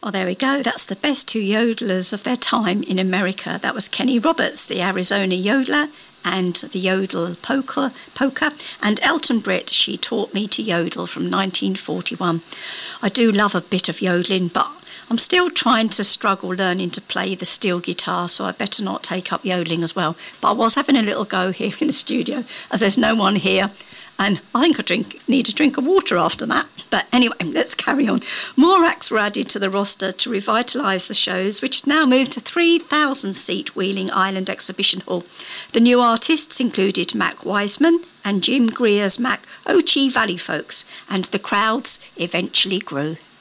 Oh, there we go. That's the best two yodelers of their time in America. That was Kenny Roberts, the Arizona yodeler, and the Yodel Polka, and Elton Britt, She Taught Me to Yodel from 1941. I do love a bit of yodeling, but I'm still trying to struggle learning to play the steel guitar, so I better not take up yodeling as well. But I was having a little go here in the studio, as there's no one here. And I think I need a drink of water after that. But anyway, let's carry on. More acts were added to the roster to revitalise the shows, which now moved to 3,000-seat Wheeling Island Exhibition Hall. The new artists included Mac Wiseman and Jim Greer's Mac Ochi Valley Folks, and the crowds eventually grew.